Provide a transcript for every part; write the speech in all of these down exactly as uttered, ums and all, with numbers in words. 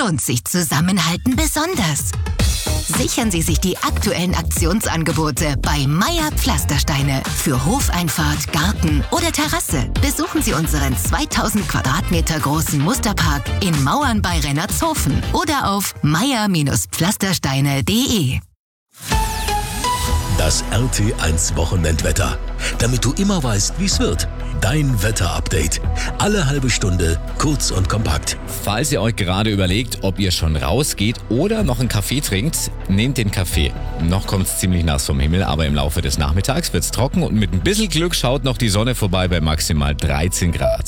lohnt sich Zusammenhalten besonders. Sichern Sie sich die aktuellen Aktionsangebote bei Meier Pflastersteine für Hofeinfahrt, Garten oder Terrasse. Besuchen Sie unseren zweitausend Quadratmeter großen Musterpark in Mauern bei Rennertshofen oder auf meier Pflastersteine punkt de. Das R T eins Wochenendwetter. Damit du immer weißt, wie es wird. Dein Wetterupdate. Alle halbe Stunde, kurz und kompakt. Falls ihr euch gerade überlegt, ob ihr schon rausgeht oder noch einen Kaffee trinkt, nehmt den Kaffee. Noch kommt es ziemlich nass vom Himmel, aber im Laufe des Nachmittags wird es trocken und mit ein bisschen Glück schaut noch die Sonne vorbei bei maximal dreizehn Grad.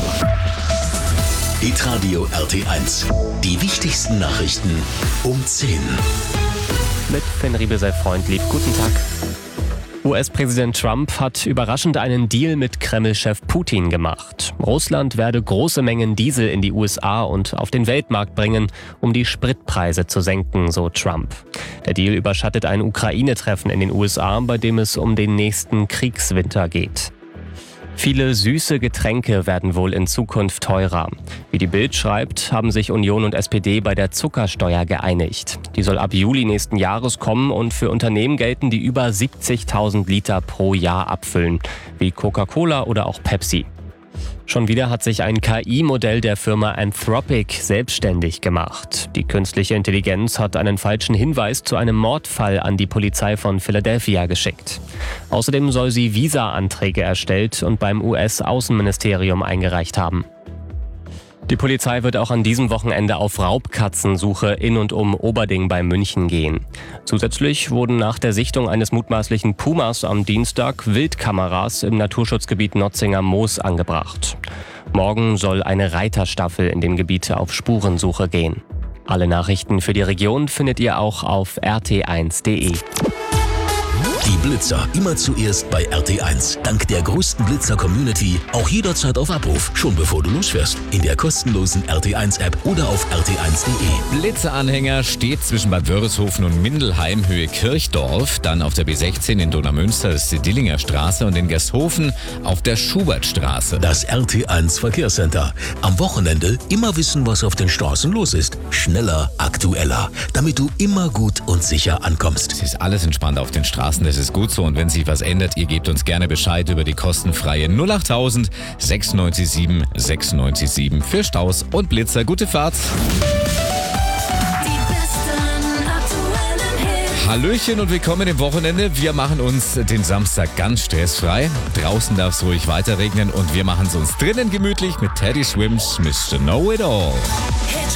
Hitradio R T eins. Die wichtigsten Nachrichten um zehn. Mit Finn Riebesell-Freundlieb. Guten Tag. U S-Präsident Trump hat überraschend einen Deal mit Kreml-Chef Putin gemacht. Russland werde große Mengen Diesel in die U S A und auf den Weltmarkt bringen, um die Spritpreise zu senken, so Trump. Der Deal überschattet ein Ukraine-Treffen in den U S A, bei dem es um den nächsten Kriegswinter geht. Viele süße Getränke werden wohl in Zukunft teurer. Wie die Bild schreibt, haben sich Union und S P D bei der Zuckersteuer geeinigt. Die soll ab Juli nächsten Jahres kommen und für Unternehmen gelten, die über siebzigtausend Liter pro Jahr abfüllen, wie Coca-Cola oder auch Pepsi. Schon wieder hat sich ein K I-Modell der Firma Anthropic selbstständig gemacht. Die künstliche Intelligenz hat einen falschen Hinweis zu einem Mordfall an die Polizei von Philadelphia geschickt. Außerdem soll sie Visa-Anträge erstellt und beim U S-Außenministerium eingereicht haben. Die Polizei wird auch an diesem Wochenende auf Raubkatzensuche in und um Oberding bei München gehen. Zusätzlich wurden nach der Sichtung eines mutmaßlichen Pumas am Dienstag Wildkameras im Naturschutzgebiet Notzinger Moos angebracht. Morgen soll eine Reiterstaffel in dem Gebiet auf Spurensuche gehen. Alle Nachrichten für die Region findet ihr auch auf r t eins punkt de. Die Blitzer immer zuerst bei R T eins. Dank der größten Blitzer-Community auch jederzeit auf Abruf, schon bevor du losfährst. In der kostenlosen R T eins App oder auf r t eins punkt de. Blitzeranhänger steht zwischen Bad Wörishofen und Mindelheim, Höhe Kirchdorf. Dann auf der B sechzehn in Donaumünster, das ist die Dillinger Straße, und in Gersthofen auf der Schubertstraße. Das R T eins Verkehrscenter. Am Wochenende immer wissen, was auf den Straßen los ist. Schneller, aktueller. Damit du immer gut und sicher ankommst. Es ist alles entspannt auf den Straßen, das ist gut so. Und wenn sich was ändert, ihr gebt uns gerne Bescheid über die kostenfreie null achttausend sechsundneunzig sieben sechsundneunzig sieben für Staus und Blitzer. Gute Fahrt! Hallöchen und willkommen im Wochenende. Wir machen uns den Samstag ganz stressfrei. Draußen darf es ruhig weiter regnen und wir machen es uns drinnen gemütlich mit Teddy Swims Mister Know It All.